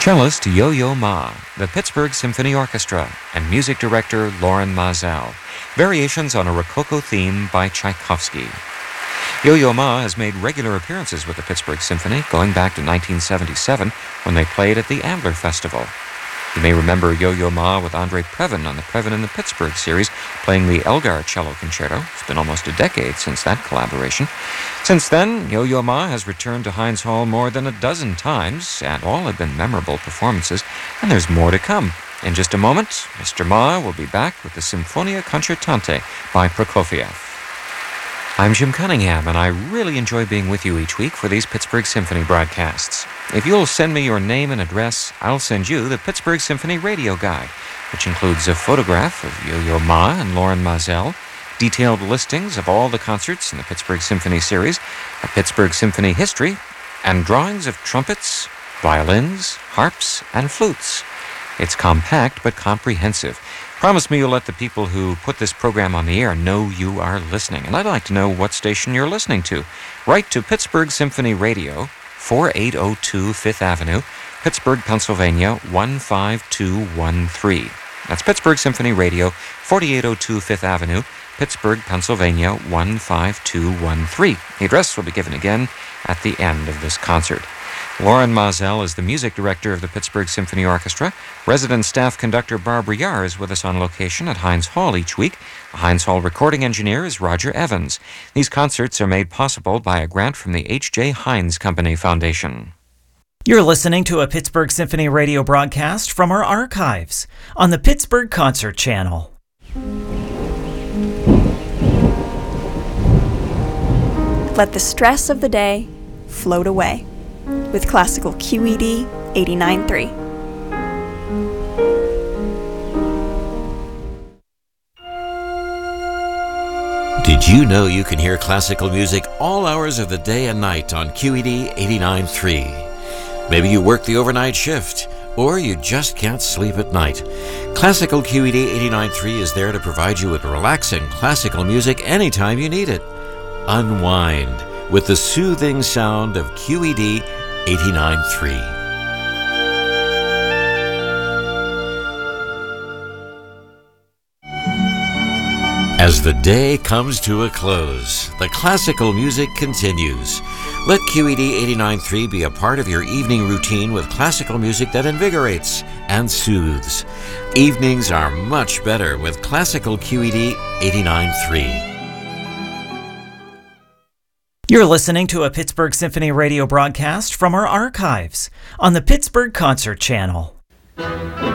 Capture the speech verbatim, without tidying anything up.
Cellist Yo-Yo Ma, the Pittsburgh Symphony Orchestra, and music director Loren Maazel. Variations on a Rococo theme by Tchaikovsky. Yo-Yo Ma has made regular appearances with the Pittsburgh Symphony going back to nineteen seventy-seven when they played at the Ambler Festival. You may remember Yo-Yo Ma with Andre Previn on the Previn in the Pittsburgh series, playing the Elgar Cello Concerto. It's been almost a decade since that collaboration. Since then, Yo-Yo Ma has returned to Heinz Hall more than a dozen times, and all have been memorable performances, and there's more to come. In just a moment, Mister Ma will be back with the Symphonia Concertante by Prokofiev. I'm Jim Cunningham, and I really enjoy being with you each week for these Pittsburgh Symphony broadcasts. If you'll send me your name and address, I'll send you the Pittsburgh Symphony Radio Guide, which includes a photograph of Yo-Yo Ma and Loren Maazel, detailed listings of all the concerts in the Pittsburgh Symphony series, a Pittsburgh Symphony history, and drawings of trumpets, violins, harps, and flutes. It's compact but comprehensive. Promise me you'll let the people who put this program on the air know you are listening. And I'd like to know what station you're listening to. Write to Pittsburgh Symphony Radio, forty-eight oh two Fifth Avenue, Pittsburgh, Pennsylvania, one five two one three. That's Pittsburgh Symphony Radio, forty-eight oh two Fifth Avenue, Pittsburgh, Pennsylvania, one five two one three. The address will be given again at the end of this concert. Loren Maazel is the music director of the Pittsburgh Symphony Orchestra. Resident staff conductor Barbara Yar is with us on location at Heinz Hall each week. The Heinz Hall recording engineer is Roger Evans. These concerts are made possible by a grant from the H J Heinz Company Foundation. You're listening to a Pittsburgh Symphony radio broadcast from our archives on the Pittsburgh Concert Channel. Let the stress of the day float away with classical Q E D eighty-nine point three. Did you know you can hear classical music all hours of the day and night on Q E D eighty-nine point three? Maybe you work the overnight shift, or you just can't sleep at night. Classical Q E D eighty-nine point three is there to provide you with relaxing classical music anytime you need it. Unwind with the soothing sound of Q E D eighty-nine point three. As the day comes to a close, the classical music continues. Let Q E D eighty-nine point three be a part of your evening routine with classical music that invigorates and soothes. Evenings are much better with classical Q E D eighty-nine point three. You're listening to a Pittsburgh Symphony radio broadcast from our archives on the Pittsburgh Concert Channel.